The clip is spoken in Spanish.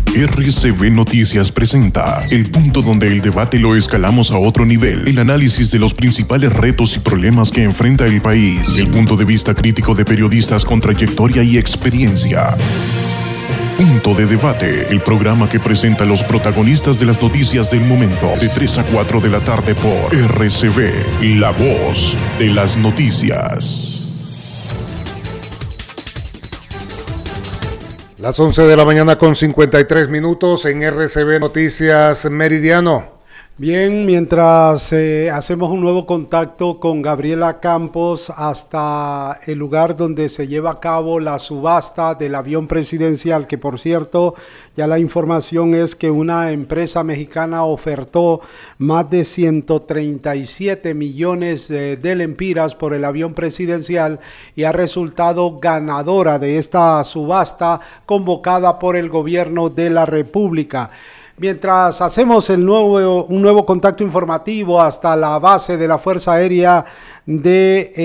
RCB Noticias presenta el punto donde el debate lo escalamos a otro nivel, el análisis de los principales retos y problemas que enfrenta el país, el punto de vista crítico de periodistas con trayectoria y experiencia. Punto de Debate, el programa que presenta a los protagonistas de las noticias del momento, de 3 a 4 de la tarde por RCB, la voz de las noticias. Las 11 de la mañana con 53 minutos en RCB Noticias Meridiano. Bien, mientras hacemos un nuevo contacto con Gabriela Campos hasta el lugar donde se lleva a cabo la subasta del avión presidencial, que por cierto, ya la información es que una empresa mexicana ofertó más de 137 millones de lempiras por el avión presidencial y ha resultado ganadora de esta subasta convocada por el gobierno de la República. Mientras hacemos un nuevo contacto informativo hasta la base de la Fuerza Aérea de